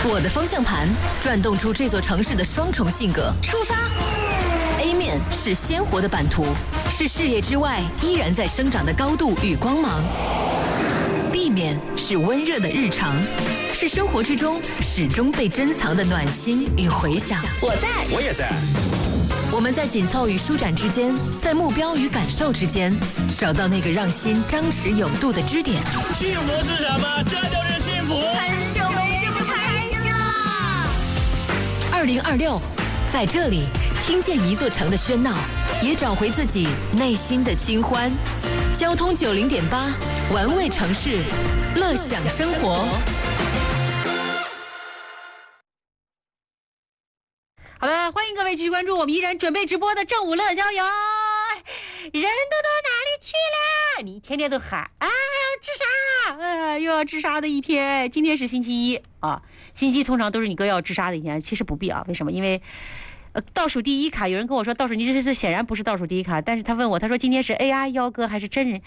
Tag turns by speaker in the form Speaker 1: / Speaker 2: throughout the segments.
Speaker 1: 我的方向盘转动出这座城市的双重性格。出发 ！A 面是鲜活的版图，是视野之外依然在生长的高度与光芒。B 面是温热的日常，是生活之中始终被珍藏的暖心与回响。
Speaker 2: 我在，
Speaker 3: 我也在。
Speaker 1: 我们在紧凑与舒展之间，在目标与感受之间，找到那个让心张弛有度的支点。
Speaker 3: 幸福是什么？这就是幸福。
Speaker 2: 很久没这么开心了。
Speaker 1: 2026，在这里听见一座城的喧闹，也找回自己内心的清欢。交通90.8，玩味城市，乐享生活。
Speaker 4: 好了，欢迎各位继续关注我们依然准备直播的正午乐逍遥。人都到哪里去了？你天天都喊啊自杀，又要自杀的一天。今天是星期一啊，星期一通常都是你哥要自杀的一天，其实不必啊。为什么？因为倒数第一卡，有人跟我说倒数，你这次显然不是倒数第一卡，但是他问我，他说今天是 AI 幺哥还是真人？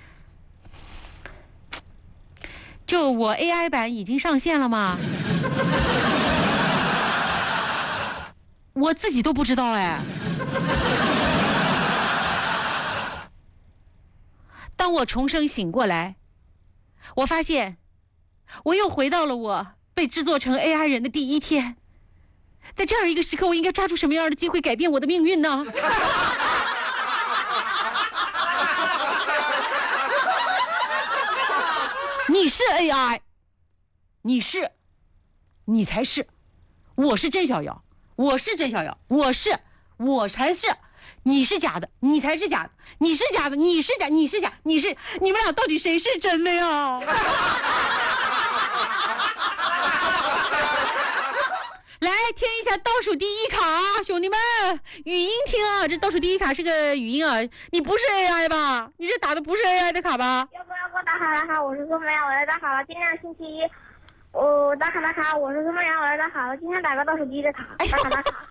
Speaker 4: 就我 AI 版已经上线了吗？我自己都不知道哎。当我重生醒过来，我发现我又回到了我被制作成 AI 人的第一天。在这样一个时刻，我应该抓住什么样的机会改变我的命运呢？你是 AI， 你才是，我是真逍遥，我是真逍遥，我才是，你是假的，你才是假的，你是假的，你是假，你是假，你们俩到底谁是真的呀？来听一下倒数第一卡啊，兄弟们，语音听啊，这倒数第一卡是个语音啊，你不是 AI 吧？你这打的不是 AI 的卡吧？
Speaker 5: 要不要给我打卡？我是苏梅，我来打卡了。今天是星期一，我打卡，我是苏梅，我来打卡了。今天打个倒数第一的卡，打卡。